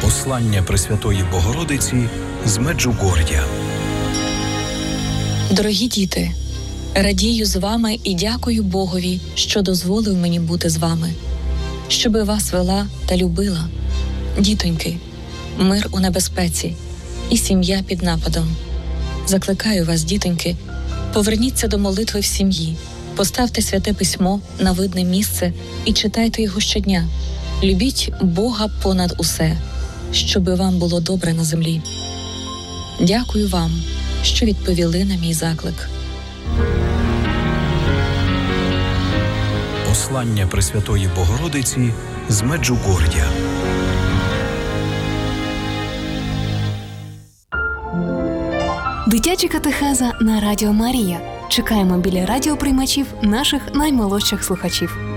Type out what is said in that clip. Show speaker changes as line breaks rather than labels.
Послання Пресвятої Богородиці з Меджугор'я.
Дорогі діти, радію з вами і дякую Богові, що дозволив мені бути з вами, щоби вас вела та любила. Дітоньки, мир у небезпеці і сім'я під нападом. Закликаю вас, дітоньки, поверніться до молитви в сім'ї, поставте Святе Письмо на видне місце і читайте його щодня. Любіть Бога понад усе, щоби вам було добре на землі. Дякую вам, що відповіли на мій заклик.
Послання Пресвятої Богородиці з Меджугор'я.
Дитяча катехеза на Радіо Марія. Чекаємо біля радіоприймачів наших наймолодших слухачів.